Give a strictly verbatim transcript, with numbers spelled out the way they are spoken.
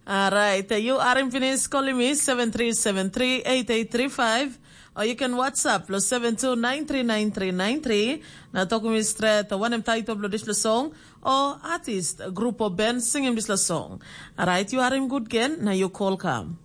All right. Uh, you are in Phoenix calling me seven three seven three eight eight three five. Or you can WhatsApp plus seven two nine three nine three nine three. Now talk me straight one em title of this song or artist group of band singing this song. All right, you are in good again. Now you call come.